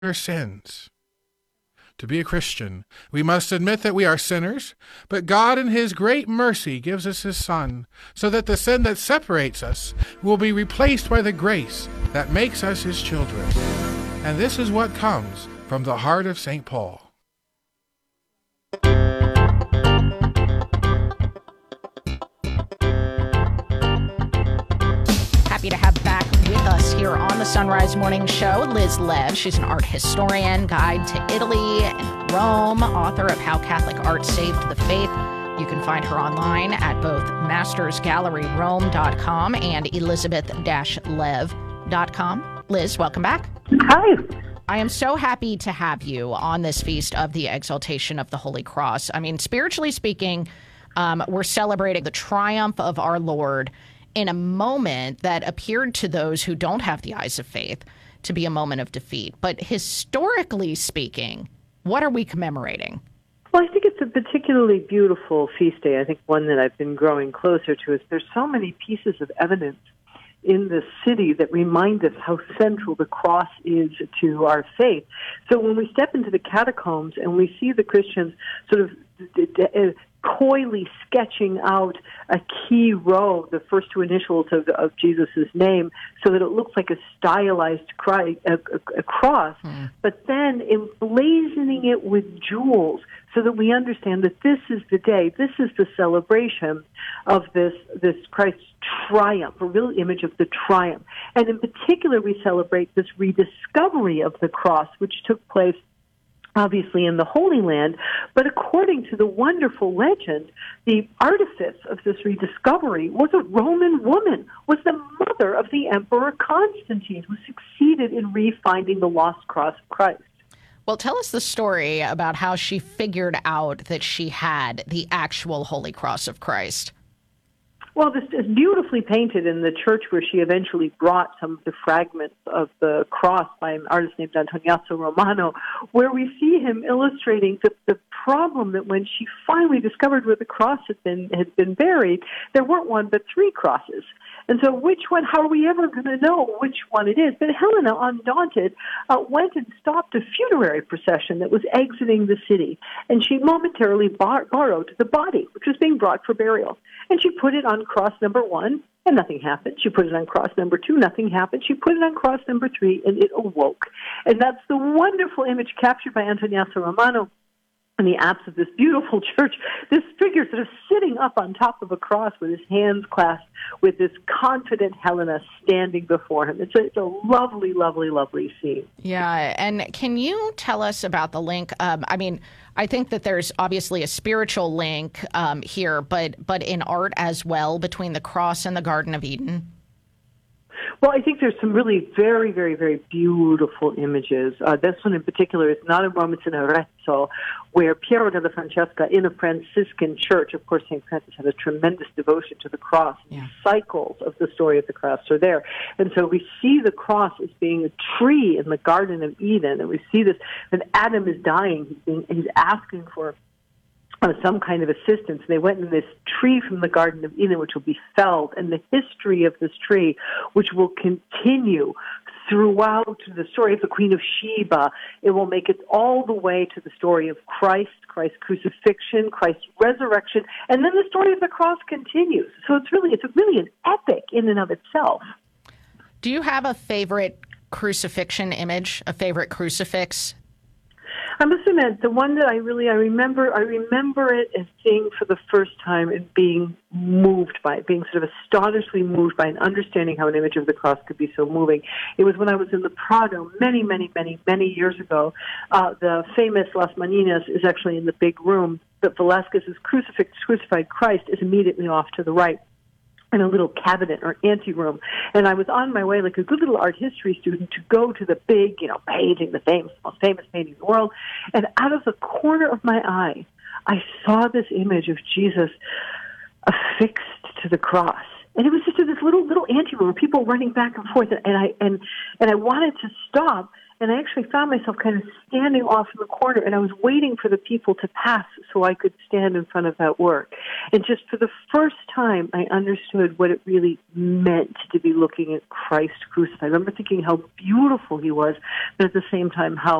our sins. To be a Christian, we must admit that we are sinners, but God in his great mercy gives us his Son, so that the sin that separates us will be replaced by the grace that makes us his children. And this is what comes from the heart of St. Paul. Happy to have back with us here on the Sunrise Morning Show, Liz Lev. She's an art historian, guide to Italy and Rome, author of How Catholic Art Saved the Faith. You can find her online at both mastersgalleryrome.com and elizabeth-lev.com. Liz, welcome back. Hi. I am so happy to have you on this feast of the Exaltation of the Holy Cross. I mean, spiritually speaking, we're celebrating the triumph of our Lord in a moment that appeared to those who don't have the eyes of faith to be a moment of defeat. But historically speaking, what are we commemorating? Well, I think it's a particularly beautiful feast day. I think one that I've been growing closer to is there's so many pieces of evidence in the city that remind us how central the cross is to our faith. So when we step into the catacombs and we see the Christians sort of coyly sketching out a key row, the first two initials of Jesus' name, so that it looks like a stylized a cross, but then emblazoning it with jewels so that we understand that this is the day, this is the celebration of this Christ's triumph, a real image of the triumph. And in particular, we celebrate this rediscovery of the cross, which took place obviously in the Holy Land, but according to the wonderful legend, the artifice of this rediscovery was a Roman woman, was the mother of the Emperor Constantine, who succeeded in refinding the lost cross of Christ. Well, tell us the story about how she figured out that she had the actual Holy Cross of Christ. Well, this is beautifully painted in the church where she eventually brought some of the fragments of the cross by an artist named Antoniazzo Romano, where we see him illustrating the problem that when she finally discovered where the cross had been buried, there weren't one but three crosses. And so which one, how are we ever going to know which one it is? But Helena, undaunted, went and stopped a funerary procession that was exiting the city. And she momentarily borrowed the body, which was being brought for burial. And she put it on cross number 1, and nothing happened. She put it on cross number 2, nothing happened. She put it on cross number 3, and it awoke. And that's the wonderful image captured by Antoniazzo Romano in the apse of this beautiful church, this figure sort of sitting up on top of a cross with his hands clasped, with this confident Helena standing before him. It's a lovely, lovely, lovely scene. Yeah, and can you tell us about the link? I think that there's obviously a spiritual link here, but in art as well, between the cross and the Garden of Eden. Well, I think there's some really very, very, very beautiful images. This one in particular is not in Rome, it's in Arezzo, where Piero della Francesca, in a Franciscan church, of course, St. Francis had a tremendous devotion to the cross. Yeah. Cycles of the story of the cross are there. And so we see the cross as being a tree in the Garden of Eden, and we see this, when Adam is dying, he's asking for some kind of assistance. They went in this tree from the Garden of Eden, which will be felled, and the history of this tree, which will continue throughout the story of the Queen of Sheba. It will make it all the way to the story of Christ's crucifixion, Christ's resurrection, and then the story of the cross continues. So it's really an epic in and of itself. Do you have a favorite crucifixion image, a favorite crucifix? I must admit, the one that I remember it as seeing for the first time and being moved by it, being sort of astonishingly moved by and understanding how an image of the cross could be so moving. It was when I was in the Prado many, many, many, many years ago. The famous Las Maninas is actually in the big room, but Velázquez's crucified Christ is immediately off to the right, in a little cabinet or anteroom. And I was on my way, like a good little art history student, to go to the big, painting, the most famous painting in the world. And out of the corner of my eye, I saw this image of Jesus affixed to the cross. And it was just in this little anteroom, people running back and forth. And I wanted to stop And I actually found myself kind of standing off in the corner, and I was waiting for the people to pass so I could stand in front of that work. And just for the first time, I understood what it really meant to be looking at Christ crucified. I remember thinking how beautiful he was, but at the same time, how